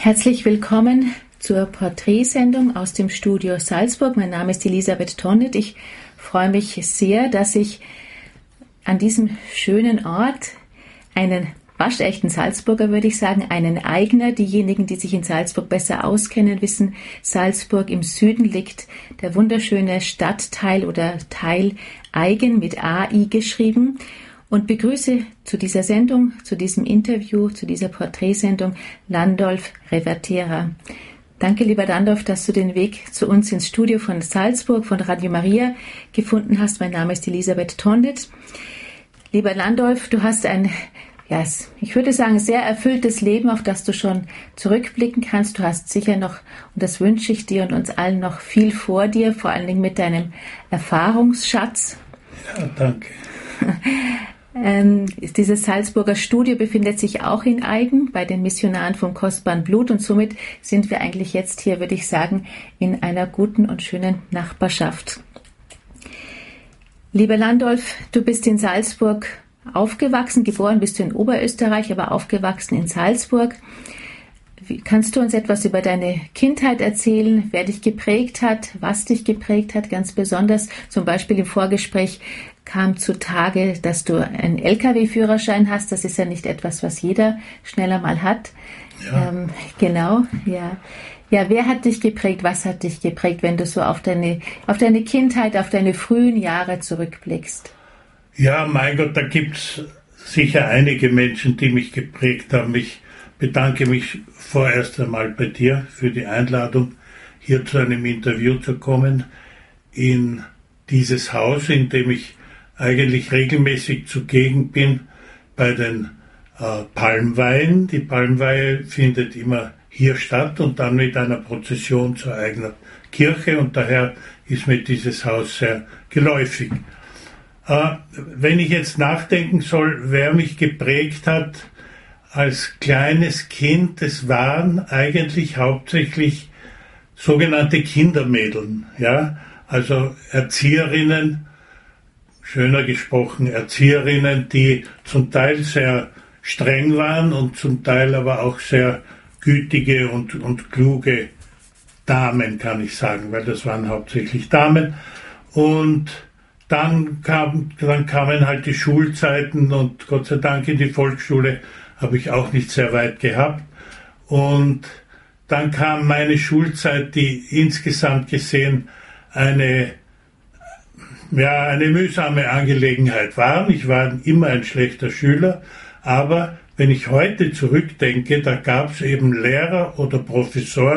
Herzlich willkommen zur Porträtsendung aus dem Studio Salzburg. Mein Name ist Elisabeth Tonnit. Ich freue mich sehr, dass ich an diesem schönen Ort einen waschechten Salzburger, würde ich sagen, einen Eigner. Diejenigen, die sich in Salzburg besser auskennen, wissen, Salzburg im Süden liegt der wunderschöne Stadtteil oder Teil Aigen mit AI geschrieben. Und begrüße zu dieser Sendung, zu diesem Interview, zu dieser Porträtsendung Landolf Revertera. Danke, lieber Landolf, dass du den Weg zu uns ins Studio von Salzburg, von Radio Maria gefunden hast. Mein Name ist Elisabeth Tonnit. Lieber Landolf, du hast ein, ich würde sagen, sehr erfülltes Leben, auf das du schon zurückblicken kannst. Du hast sicher noch, und das wünsche ich dir und uns allen, noch viel vor dir, vor allen Dingen mit deinem Erfahrungsschatz. Ja, danke. Dieses Salzburger Studio befindet sich auch in Aigen bei den Missionaren vom kostbaren Blut und somit sind wir eigentlich jetzt hier, würde ich sagen, in einer guten und schönen Nachbarschaft. Lieber Landolf, du bist in Salzburg aufgewachsen, geboren bist du in Oberösterreich, aber aufgewachsen in Salzburg. Kannst du uns etwas über deine Kindheit erzählen, wer dich geprägt hat, was dich geprägt hat, ganz besonders? Zum Beispiel im Vorgespräch kam zutage, dass du einen LKW-Führerschein hast. Das ist ja nicht etwas, was jeder schneller mal hat. Ja. Genau, ja. Ja, wer hat dich geprägt, was hat dich geprägt, wenn du so auf deine Kindheit, auf deine frühen Jahre zurückblickst? Ja, mein Gott, da gibt's sicher einige Menschen, die mich geprägt haben. Ich bedanke mich vorerst einmal bei dir für die Einladung, hier zu einem Interview zu kommen in dieses Haus, in dem ich eigentlich regelmäßig zugegen bin bei den Palmweihen. Die Palmweihe findet immer hier statt und dann mit einer Prozession zur eigenen Kirche und daher ist mir dieses Haus sehr geläufig. Wenn ich jetzt nachdenken soll, wer mich geprägt hat als kleines Kind, es waren eigentlich hauptsächlich sogenannte Kindermädeln, ja, also Erzieherinnen, schöner gesprochen Erzieherinnen, die zum Teil sehr streng waren und zum Teil aber auch sehr gütige und kluge Damen, kann ich sagen, weil das waren hauptsächlich Damen. Und dann kamen halt die Schulzeiten und Gott sei Dank in die Volksschule habe ich auch nicht sehr weit gehabt. Und dann kam meine Schulzeit, die insgesamt gesehen eine mühsame Angelegenheit war. Ich war immer ein schlechter Schüler, aber wenn ich heute zurückdenke, da gab es eben Lehrer oder Professoren,